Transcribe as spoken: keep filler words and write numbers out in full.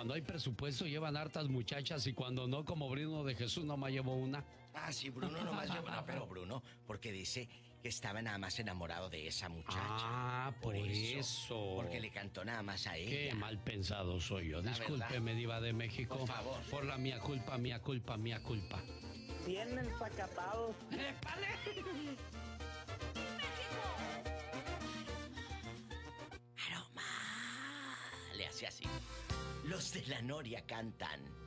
cuando hay presupuesto llevan hartas muchachas y cuando no, como Bruno de Jesús, nomás llevo una. Ah, sí, Bruno nomás llevo una, pero Bruno, porque dice que estaba nada más enamorado de esa muchacha. Ah, por, por eso, eso. Porque le cantó nada más a ella. Qué mal pensado soy yo. La Discúlpeme, verdad. Diva de México. Por favor. Por la mía culpa, mía culpa, mía culpa. Vienen sacatados. ¡Épale! Aroma. Le hace así. Los de la Noria cantan